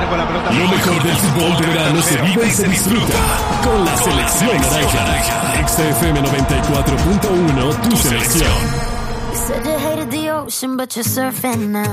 con la pelota. Lo mejor del fútbol de verano se vive y se disfruta con la selección naranja. XFM 94.1, tu selección. You said you hated the ocean, but you're surfing now.